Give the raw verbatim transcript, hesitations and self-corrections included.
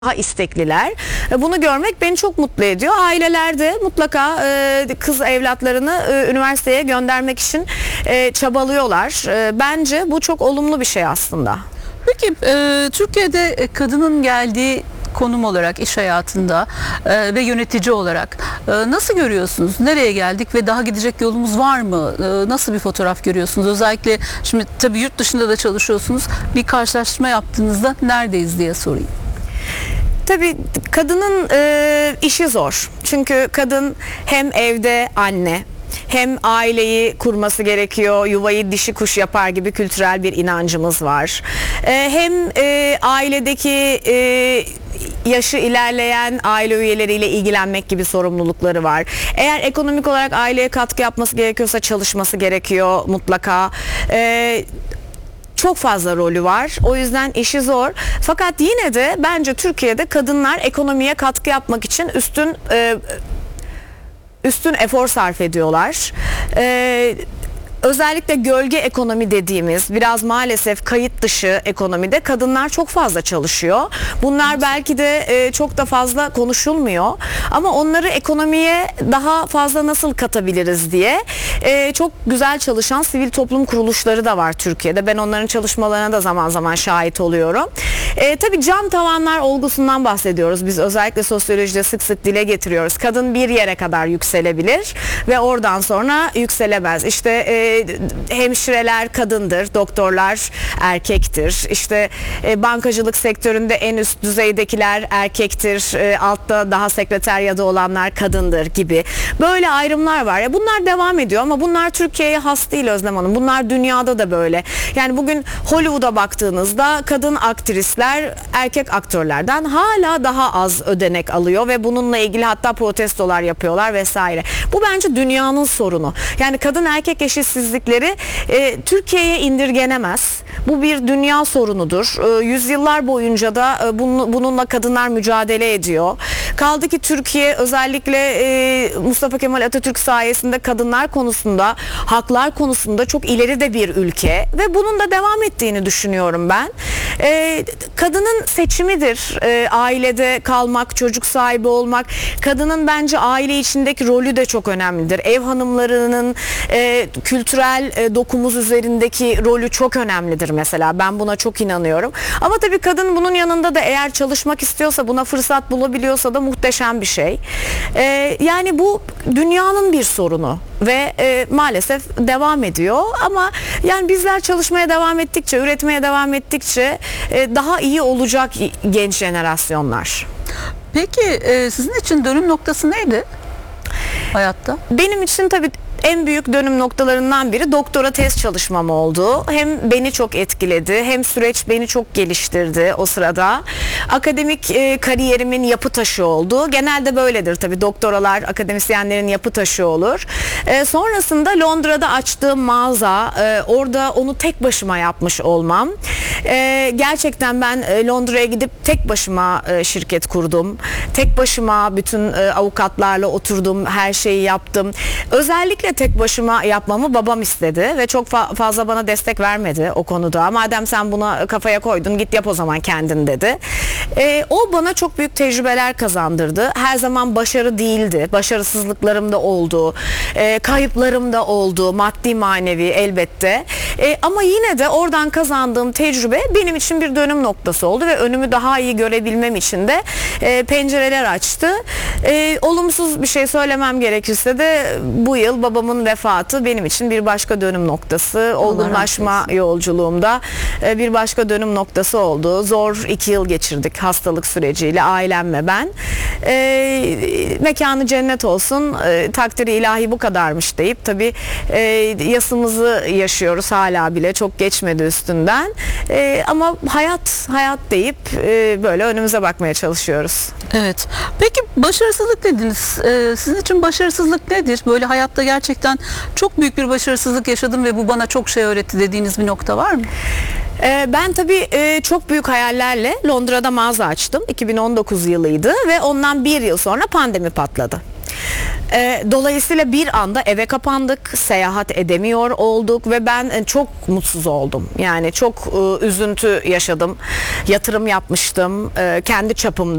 daha istekliler. Bunu görmek beni çok mutlu ediyor. Aileler de mutlaka e, kız evlatlarını e, üniversiteye göndermek için e, çabalıyorlar. E, bence bu çok olumlu bir şey aslında. Peki e, Türkiye'de kadının geldiği konum olarak iş hayatında e, ve yönetici olarak e, nasıl görüyorsunuz? Nereye geldik ve daha gidecek yolumuz var mı? E, nasıl bir fotoğraf görüyorsunuz? Özellikle şimdi tabii yurt dışında da çalışıyorsunuz. Bir karşılaştırma yaptığınızda neredeyiz diye sorayım. Tabii kadının e, işi zor. Çünkü kadın hem evde anne, hem aileyi kurması gerekiyor, yuvayı dişi kuş yapar gibi kültürel bir inancımız var. E, hem e, ailedeki e, yaşı ilerleyen aile üyeleriyle ilgilenmek gibi sorumlulukları var. Eğer ekonomik olarak aileye katkı yapması gerekiyorsa çalışması gerekiyor mutlaka. E, Çok fazla rolü var. O yüzden işi zor. Fakat yine de bence Türkiye'de kadınlar ekonomiye katkı yapmak için üstün e, üstün efor sarf ediyorlar. E, Özellikle gölge ekonomi dediğimiz biraz maalesef kayıt dışı ekonomide kadınlar çok fazla çalışıyor. Bunlar belki de e, çok da fazla konuşulmuyor. Ama onları ekonomiye daha fazla nasıl katabiliriz diye e, çok güzel çalışan sivil toplum kuruluşları da var Türkiye'de. Ben onların çalışmalarına da zaman zaman şahit oluyorum. E, tabii cam tavanlar olgusundan bahsediyoruz. Biz özellikle sosyolojide sık sık dile getiriyoruz. Kadın bir yere kadar yükselebilir ve oradan sonra yükselemez. İşte e, hemşireler kadındır, doktorlar erkektir. İşte e, bankacılık sektöründe en üst düzeydekiler erkektir, e, altta daha sekreteryada olanlar kadındır gibi. Böyle ayrımlar var. Ya bunlar devam ediyor ama bunlar Türkiye'ye has değil Özlem Hanım. Bunlar dünyada da böyle. Yani bugün Hollywood'a baktığınızda kadın aktrisler erkek aktörlerden hala daha az ödenek alıyor ve bununla ilgili hatta protestolar yapıyorlar vesaire. Bu bence dünyanın sorunu. Yani kadın erkek eşitsizlikleri e, Türkiye'ye indirgenemez. Bu bir dünya sorunudur. E, yüzyıllar boyunca da e, bunu, bununla kadınlar mücadele ediyor. Kaldı ki Türkiye özellikle e, Mustafa Kemal Atatürk sayesinde kadınlar konusunda, haklar konusunda çok ileride bir ülke ve bunun da devam ettiğini düşünüyorum ben. E, kadının seçimidir. E, ailede kalmak, çocuk sahibi olmak. Kadının bence aile içindeki rolü de çok önemlidir. Ev hanımlarının e, kültürel e, dokumuz üzerindeki rolü çok önemlidir mesela. Ben buna çok inanıyorum. Ama tabii kadın bunun yanında da eğer çalışmak istiyorsa, buna fırsat bulabiliyorsa da muhteşem bir şey. E, yani bu dünyanın bir sorunu ve e, maalesef devam ediyor. Ama yani bizler çalışmaya devam ettikçe, üretmeye devam ettikçe e, daha iyi olacak genç jenerasyonlar. Peki e, sizin için dönüm noktası neydi hayatta? Benim için tabii en büyük dönüm noktalarından biri doktora tez çalışmam oldu. Hem beni çok etkiledi, hem süreç beni çok geliştirdi o sırada. Akademik e, kariyerimin yapı taşı oldu. Genelde böyledir tabii, doktoralar akademisyenlerin yapı taşı olur. E, sonrasında Londra'da açtığım mağaza, e, orada onu tek başıma yapmış olmam. E, gerçekten ben e, Londra'ya gidip tek başıma e, şirket kurdum. Tek başıma bütün e, avukatlarla oturdum, her şeyi yaptım. Özellikle tek başıma yapmamı babam istedi ve çok fa- fazla bana destek vermedi o konuda. Madem sen buna kafaya koydun, git yap o zaman kendin dedi. E, o bana çok büyük tecrübeler kazandırdı. Her zaman başarı değildi. Başarısızlıklarım da oldu. E, kayıplarım da oldu. Maddi manevi elbette. E, ama yine de oradan kazandığım tecrübe benim için bir dönüm noktası oldu ve önümü daha iyi görebilmem için de e, pencereler açtı. E, olumsuz bir şey söylemem gerekirse de bu yıl babamın vefatı benim için bir başka dönüm noktası. Olgunlaşma yolculuğumda e, bir başka dönüm noktası oldu. Zor iki yıl geçirdik hastalık süreciyle, ailem ve ben. E, mekanı cennet olsun, e, takdiri ilahi bu kadarmış deyip tabii e, yasımızı yaşıyoruz hala bile, çok geçmedi üstünden. E, ama hayat hayat deyip e, böyle önümüze bakmaya çalışıyoruz. Evet. Peki başarısızlık dediniz. Ee, sizin için başarısızlık nedir? Böyle hayatta gerçekten çok büyük bir başarısızlık yaşadım ve bu bana çok şey öğretti dediğiniz bir nokta var mı? Ee, ben tabii e, çok büyük hayallerle Londra'da mağaza açtım. iki bin on dokuz yılıydı ve ondan bir yıl sonra pandemi patladı. E, dolayısıyla bir anda eve kapandık, seyahat edemiyor olduk ve ben e, çok mutsuz oldum. Yani çok e, üzüntü yaşadım. Yatırım yapmıştım e, kendi çapımda.